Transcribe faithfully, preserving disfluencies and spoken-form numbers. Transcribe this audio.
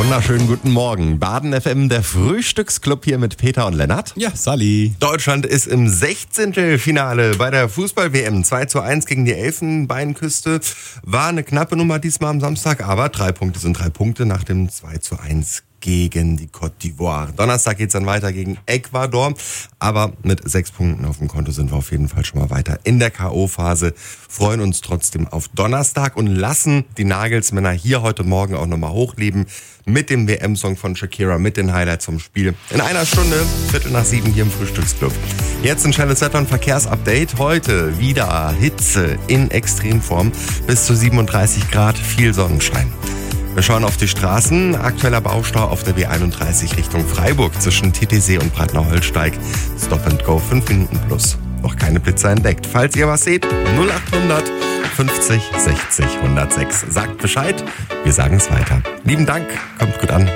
Wunderschönen guten Morgen. Baden F M, der Frühstücksclub hier mit Peter und Lennart. Ja, Sally. Deutschland ist im Sechzehntelfinale bei der Fußball-W M. zwei zu eins gegen die Elfenbeinküste. War eine knappe Nummer diesmal am Samstag, aber drei Punkte sind drei Punkte nach dem zwei zu eins gegen die Côte d'Ivoire. Donnerstag geht's dann weiter gegen Ecuador, aber mit sechs Punkten auf dem Konto sind wir auf jeden Fall schon mal weiter in der K O-Phase. Freuen uns trotzdem auf Donnerstag und lassen die Nagelsmänner hier heute Morgen auch nochmal hochleben mit dem W M-Song von Shakira, mit den Highlights vom Spiel. In einer Stunde, Viertel nach sieben hier im Frühstücksclub. Jetzt ein schnelles Wetter- und Verkehrsupdate. Heute wieder Hitze in Extremform, bis zu siebenunddreißig Grad, viel Sonnenschein. Wir schauen auf die Straßen. Aktueller Baustau auf der B einunddreißig Richtung Freiburg zwischen Titisee und Breitner-Holsteig. Stop and go, fünf Minuten plus. Noch keine Blitzer entdeckt. Falls ihr was seht, null achthundert fünfzig sechzig hundertsechs. Sagt Bescheid, wir sagen es weiter. Lieben Dank, kommt gut an.